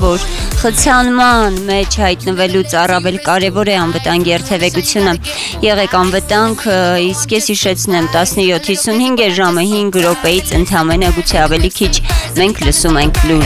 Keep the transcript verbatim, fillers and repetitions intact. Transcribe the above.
որ խցանման մեջ հայտնվելուց առավել կարևոր է անվտանգ երթևեկությունը։ Եղեք անվտանգ, իսկ ես հիշեցնեմ տասնյոթ հիսունհինգ է ժամը հինգ րոպեից ընդամենը գուցե ավելի քիչ մենք լսում ենք լուրը։